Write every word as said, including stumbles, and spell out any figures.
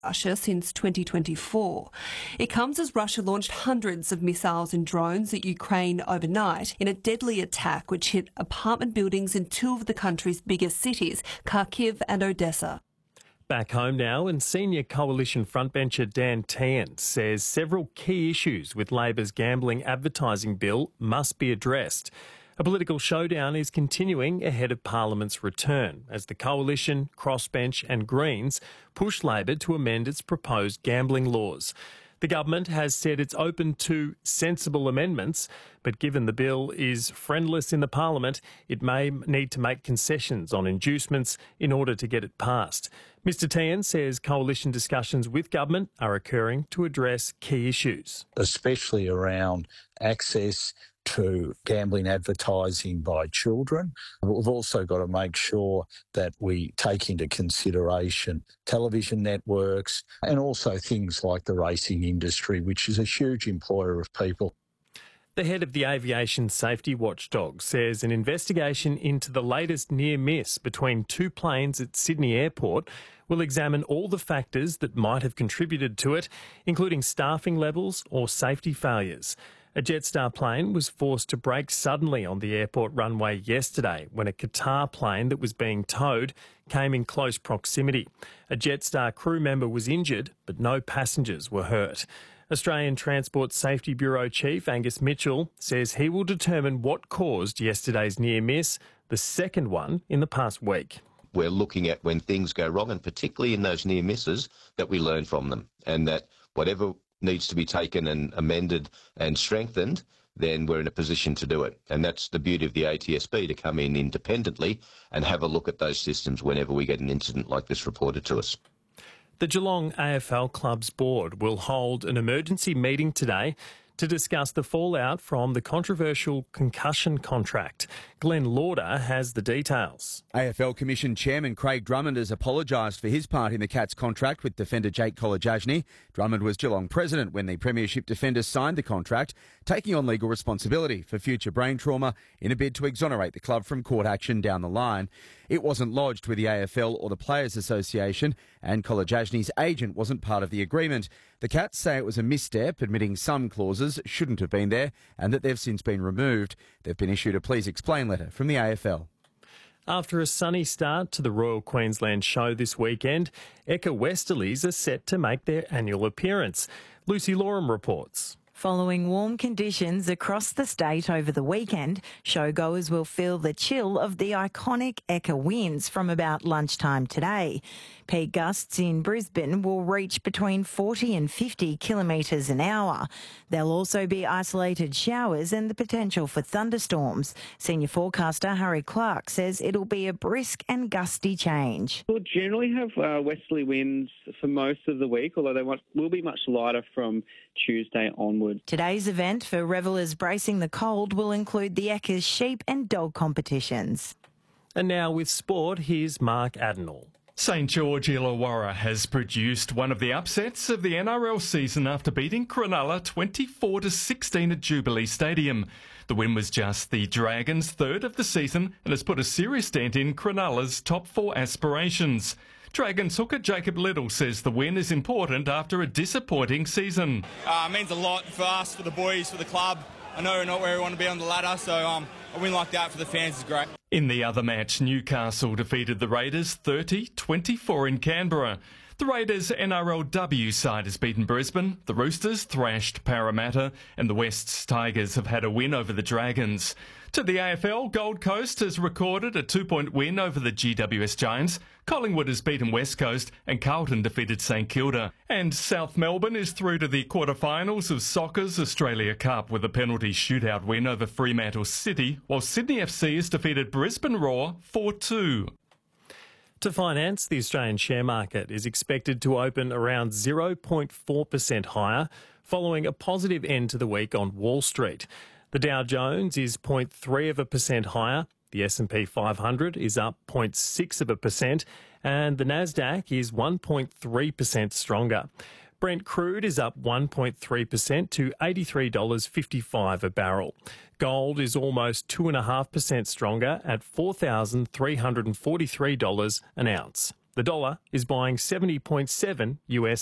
Russia since twenty twenty-four. It comes as Russia launched hundreds of missiles and drones at Ukraine overnight in a deadly attack which hit apartment buildings in two of the country's biggest cities, Kharkiv and Odessa. Back home now, and senior coalition frontbencher Dan Tehan says several key issues with Labor's gambling advertising bill must be addressed. A political showdown is continuing ahead of Parliament's return as the Coalition, Crossbench and Greens push Labor to amend its proposed gambling laws. The government has said it's open to sensible amendments, but given the bill is friendless in the Parliament, it may need to make concessions on inducements in order to get it passed. Mister Tehan says coalition discussions with government are occurring to address key issues, especially around access to gambling advertising by children. We've also got to make sure that we take into consideration television networks and also things like the racing industry, which is a huge employer of people. The head of the Aviation Safety Watchdog says an investigation into the latest near miss between two planes at Sydney Airport will examine all the factors that might have contributed to it, including staffing levels or safety failures. A Jetstar plane was forced to brake suddenly on the airport runway yesterday when a Qatar plane that was being towed came in close proximity. A Jetstar crew member was injured, but no passengers were hurt. Australian Transport Safety Bureau Chief Angus Mitchell says he will determine what caused yesterday's near miss, the second one in the past week. We're looking at when things go wrong, and particularly in those near misses, that we learn from them, and that whatever needs to be taken and amended and strengthened, then we're in a position to do it. And that's the beauty of the A T S B, to come in independently and have a look at those systems whenever we get an incident like this reported to us. The Geelong A F L Club's board will hold an emergency meeting today to discuss the fallout from the controversial concussion contract. Glenn Lauder has the details. A F L Commission Chairman Craig Drummond has apologised for his part in the Cats contract with defender Jake Kolodjasny. Drummond was Geelong president when the Premiership defender signed the contract, taking on legal responsibility for future brain trauma in a bid to exonerate the club from court action down the line. It wasn't lodged with the A F L or the Players Association, and Kolodjasny's agent wasn't part of the agreement. The Cats say it was a misstep, admitting some clauses shouldn't have been there and that they've since been removed. They've been issued a please explain letter from the A F L. After a sunny start to the Royal Queensland Show this weekend, Ekka Westerlies are set to make their annual appearance. Lucy Loram reports. Following warm conditions across the state over the weekend, showgoers will feel the chill of the iconic Ekka winds from about lunchtime today. Peak gusts in Brisbane will reach between forty and fifty kilometres an hour. There'll also be isolated showers and the potential for thunderstorms. Senior forecaster Harry Clark says it'll be a brisk and gusty change. We'll generally have uh, westerly winds for most of the week, although they will be much lighter from Tuesday onward. Today's event for revellers bracing the cold will include the Ekka's sheep and dog competitions. And now with sport, here's Mark Adenall. St George Illawarra has produced one of the upsets of the N R L season after beating Cronulla twenty-four to sixteen at Jubilee Stadium. The win was just the Dragons' third of the season and has put a serious dent in Cronulla's top four aspirations. Dragons hooker Jacob Little says the win is important after a disappointing season. Uh, it means a lot for us, for the boys, for the club. I know we're not where we want to be on the ladder, so um, a win like that for the fans is great. In the other match, Newcastle defeated the Raiders thirty twenty-four in Canberra. The Raiders' N R L W side has beaten Brisbane, the Roosters thrashed Parramatta, and the West's Tigers have had a win over the Dragons. To the A F L, Gold Coast has recorded a two-point win over the G W S Giants. Collingwood has beaten West Coast and Carlton defeated St Kilda. And South Melbourne is through to the quarterfinals of Soccer's Australia Cup with a penalty shootout win over Fremantle City, while Sydney F C has defeated Brisbane Roar four two. To finance, the Australian share market is expected to open around zero point four percent higher, following a positive end to the week on Wall Street. The Dow Jones is zero point three of a percent higher, the S and P five hundred is up zero point six of a percent, and the Nasdaq is one point three percent stronger. Brent crude is up one point three percent to eighty-three dollars fifty-five a barrel. Gold is almost two point five percent stronger at four thousand three hundred forty-three dollars an ounce. The dollar is buying seventy point seven U S